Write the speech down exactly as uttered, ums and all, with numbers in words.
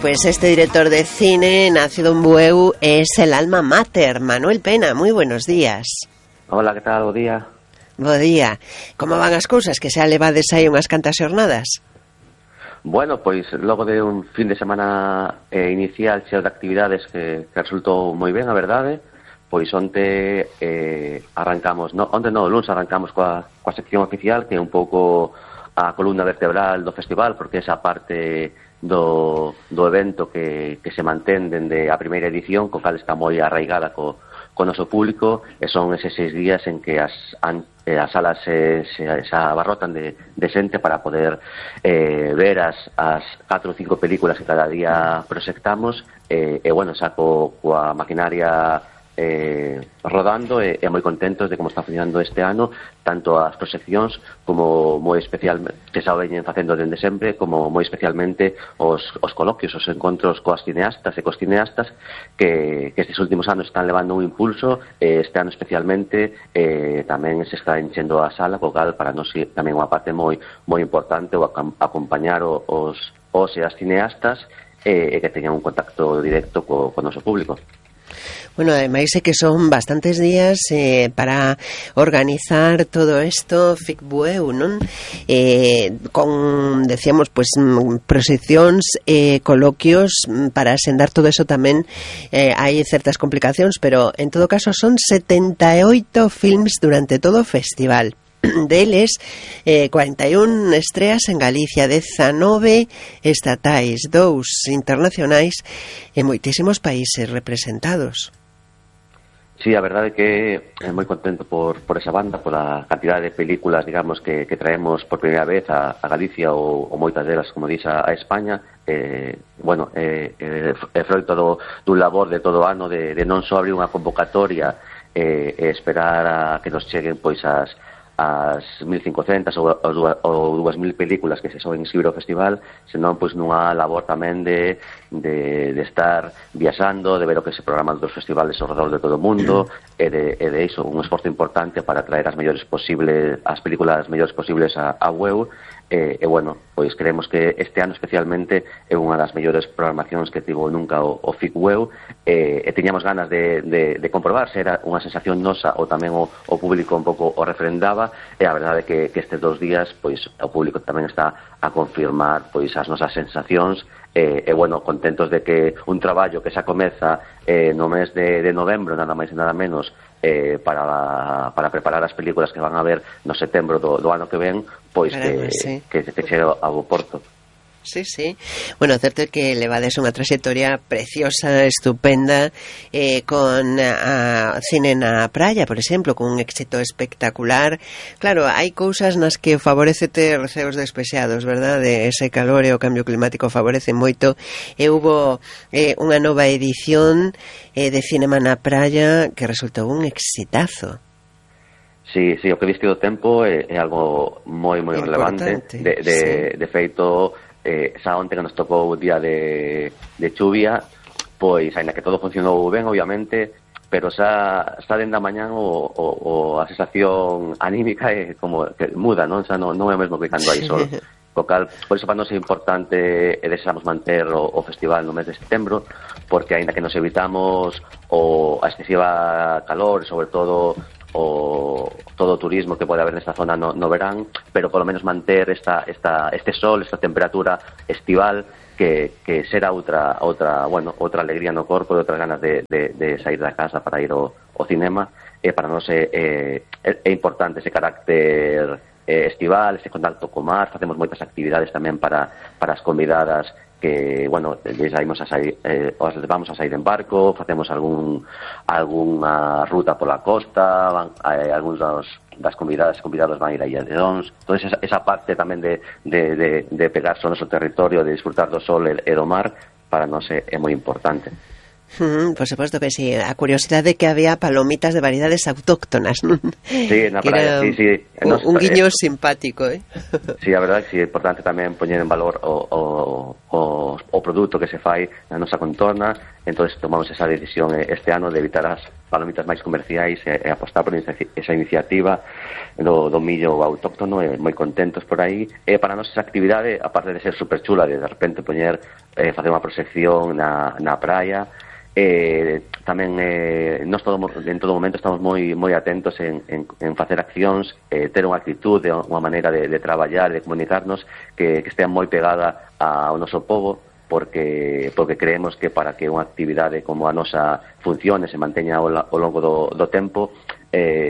pues este director de cine, nacido en Bueu, es el alma mater. Manuel Pena, moi buenos días. Hola, que tal? Bo día. Bo día. Como van as cousas? Que xa levades aí unhas cantas xornadas? Bueno, pois logo de un fin de semana eh, inicial cheo de actividades que, que resultou moi ben, a verdade, pois onte eh, arrancamos, no, onte non, luns arrancamos coa, coa sección oficial, que é un pouco a columna vertebral do festival, porque esa parte do, do evento que, que se mantén dende a primeira edición, co cal está moi arraigada co, co noso público, e son eses seis días en que as, an, eh, as salas se, se, se abarrotan de, de xente para poder eh, ver as, as catro ou cinco películas que cada día proxectamos, eh, e bueno, saco coa maquinaria eh, rodando e, e moi contentos de como está funcionando este ano, tanto as proxeccións como moi especialmente, que xa veñen facendo dende sempre, como moi especialmente os, os coloquios, os encontros coas cineastas e cos cineastas que, que estes últimos anos están levando un impulso, e este ano especialmente eh, tamén se está enchendo a sala, co cal para nós tamén unha parte moi moi importante o acompañar os, os e as cineastas e, e que teñan un contacto directo co, co noso público. Bueno, ademais é que son bastantes días eh, para organizar todo isto, FICBUeu, non? Eh, con, decíamos, pues, proxeccións, eh, coloquios, para asendar todo eso tamén eh, hai certas complicacións, pero en todo caso son setenta e oito films durante todo o festival. Deles, eh, cuarenta e un estreas en Galicia, dezanove estatais, dous internacionais e moitísimos países representados. Sí, a verdade é que é moi contento por, por esa banda, por a cantidad de películas, digamos, que, que traemos por primeira vez a, a Galicia ou, ou moitas delas, como dix, a, a España. Eh, bueno, é eh, eh, froito do, dun labor de todo o ano de, de non só abrir unha convocatoria e eh, esperar a que nos cheguen pois as as mil cincocentas ou, ou dúas mil películas que se soben inscribir ao festival, senón pois nunha labor tamén de, de, de estar viaxando, de ver o que se programa dos festivales ao redor de todo o mundo, e de, e de iso, un esforzo importante para traer as mellores posibles, as películas mellores posibles a, a Bueu. E, e bueno, pois creemos que este ano especialmente é unha das mellores programacións que tivo nunca o, o FICBUeu, e, e tiñamos ganas de, de, de comprobar se era unha sensación nosa ou tamén o, o público un pouco o refrendaba, e a verdade é que, que estes dos días pois o público tamén está a confirmar pois as nosas sensacións. E, e bueno, contentos de que un traballo que xa comeza eh, no mes de, de novembro, nada máis e nada menos, eh, para, para preparar as películas que van a ver no setembro do, do ano que ven, pois que, sí. que, que chegue ao Porto. Sí, sí. Bueno, certo é que levades unha trayectoria preciosa, estupenda, eh, con a, a cine na praia, por exemplo, con un éxito espectacular. Claro, hai cousas nas que favorece ter ceos despexados, verdad? De ese calor e o cambio climático favorece moito. E hubo eh, unha nova edición eh, de Cinema na Praia que resultou un exitazo. Sí, sí, o que viste do tempo é, é algo moi, moi relevante. De, de, sí. de feito, eh, xa onte que nos tocou o día de, de chuvia, pois, aínda que todo funcionou ben, obviamente, pero xa, xa dende a mañán o, o, o a sensación anímica é como que muda, non? Xa non, non é o mesmo que cando hai sol. Co cal, por iso para nós é importante e desexamos manter o, o festival no mes de setembro, porque aínda que nos evitamos o, a excesiva calor, sobre todo o todo o turismo que pode haber nesta zona no, no verán, pero polo menos manter esta, esta, este sol, esta temperatura estival que, que será outra, outra, bueno, outra alegría no corpo e outras ganas de, de, de sair da casa para ir ao, ao cinema. E para nós é, é, é importante ese carácter eh, estival, ese contacto co mar. Facemos moitas actividades tamén para, para as convidadas que, bueno, les saímos a sair, eh, os vamos a sair en barco, facemos algún algunha ruta pola costa, van, eh, algúns dos, das convidadas e convidados van a ir a Illa de Dons. Entón, esa, esa parte tamén de, de, de, de pegarse ao noso territorio, de disfrutar do sol e, e do mar, para nós é, é moi importante. Mm, por suposto que sí. A curiosidade que había palomitas de variedades autóctonas, non? Sí, na praia, sí, sí. Un, un guiño eh, simpático, eh? Sí, a verdade que sí, é importante tamén poñer en valor o, o, o, o produto que se fai na nosa contorna. Entón tomamos esa decisión este ano de evitar as palomitas máis comerciais e, e apostar por esa iniciativa do, do millo autóctono, e moi contentos por aí. E para nós esa actividade, aparte de ser super chula, de de repente poñer, eh, facer unha proxección na, na praia, Eh, tamén eh, nós todo, en todo momento estamos moi moi atentos en, en, en facer accións, eh, ter unha actitude, unha maneira de, de traballar, de comunicarnos que, que estea moi pegada ao noso povo, porque porque creemos que para que unha actividade como a nosa funcione, se manteña ao, ao longo do, do tempo, eh,